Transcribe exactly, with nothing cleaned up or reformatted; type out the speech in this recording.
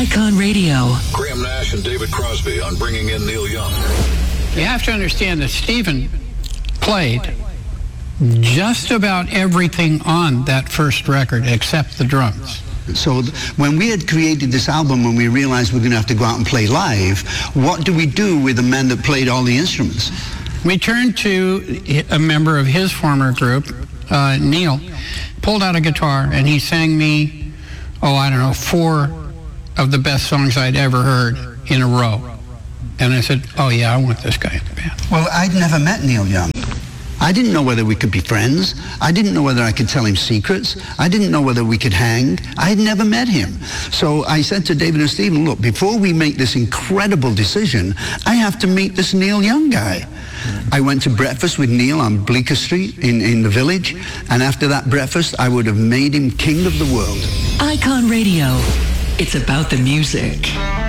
Icon Radio. Graham Nash and David Crosby on Bringing in Neil Young. You have to understand that Stephen played just about everything on that first record except the drums. So th- when we had created this album and we realized we're going to have to go out and play live, what do we do with the men that played all the instruments? We turned to a member of his former group, uh, Neil, pulled out a guitar, and he sang me, oh, I don't know, four of the best songs I'd ever heard in a row. And I said, oh, yeah, I want this guy in the band. Well, I'd never met Neil Young. I didn't know whether we could be friends. I didn't know whether I could tell him secrets. I didn't know whether we could hang. I had never met him. So I said to David and Stephen, look, before we make this incredible decision, I have to meet this Neil Young guy. I went to breakfast with Neil on Bleecker Street in, in the Village, and after that breakfast, I would have made him king of the world. Icon Radio. It's about the music.